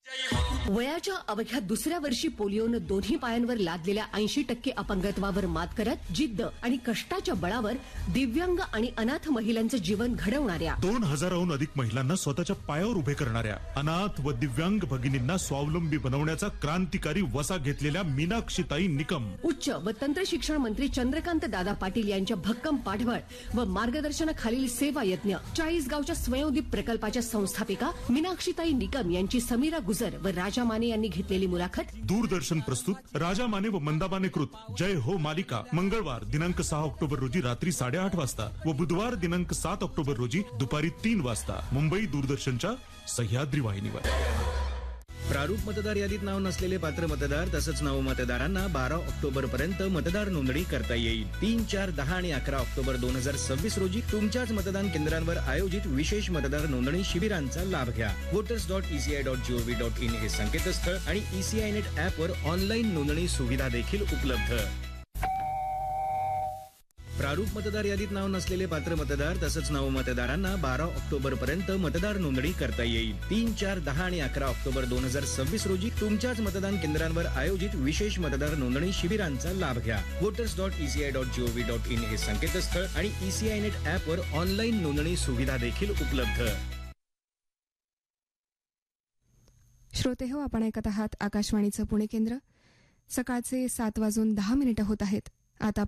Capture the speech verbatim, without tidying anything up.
वयाच्या अवघ्या दुसऱ्या वर्षी पोलिओनं दोन्ही पायांवर लादलेल्या ऐंशी टक्के अपंगत्वावर मात करत जिद्द आणि कष्टाच्या बळावर दिव्यांग आणि अनाथ महिलांचं जीवन घडवणाऱ्या दोन हजाराहून अधिक महिलांना स्वतःच्या पायावर उभे करणाऱ्या अनाथ व दिव्यांग भगिनींना स्वावलंबी बनवण्याचा क्रांतिकारी वसा घेतलेल्या मीनाक्षीताई निकम, उच्च व तंत्र शिक्षण मंत्री चंद्रकांत दादा पाटील यांच्या भक्कम पाठबळ व मार्गदर्शनाखालील सेवा यज्ञ चाळीसगावच्या स्वयंदीप प्रकल्पाच्या संस्थापिका मीनाक्षीताई निकम यांची समीरा गुजर व राजा माने यांनी घेतलेली मुलाखत. दूरदर्शन प्रस्तुत राजा माने व मंदाबाने कृत जय हो मालिका मंगळवार दिनांक सहा ऑक्टोबर रोजी रात्री साडेआठ वाजता व बुधवार दिनांक सात ऑक्टोबर रोजी दुपारी तीन वाजता मुंबई दूरदर्शनच्या सह्याद्री वाहिनीवर. प्रारूप मतदार यादीत नाव नसलेले पात्र मतदार तसंच नवमतदारांना बारा ऑक्टोबर पर्यंत मतदार नोंदणी करता येईल. तीन चार दहा आणि अकरा ऑक्टोबर दोन हजार सव्वीस रोजी तुमच्याच मतदान केंद्रांवर आयोजित विशेष मतदार नोंदणी शिबिरांचा लाभ घ्या. Voters dot ECI dot G O V dot in हे संकेतस्थळ आणि ईसीआय नेट ऍपवर ऑनलाईन नोंदणी सुविधा देखील उपलब्ध. प्रारूप मतदार यादीत नाव नसलेले पात्र मतदार तसंच नवमतदारांना बारा ऑक्टोबर पर्यंत मतदार नोंदणी करता येईल. तीन चार दहा आणि अकरा ऑक्टोबर दोन हजार सव्वीस रोजी तुमच्याच मतदान केंद्रांवर आयोजित विशेष मतदार नोंदणी शिबिरांचा लाभ घ्या. Voters dot ECI dot G O V dot in हे संकेतस्थळ आणि ईसीआय नेट ऍपवर ऑनलाईन नोंदणी सुविधा देखील उपलब्ध. श्रोते हो, आपण ऐकत आहात आकाशवाणीचं पुणे केंद्र. सकाळचे सात वाजून दहा मिनिटं होत आहेत. आता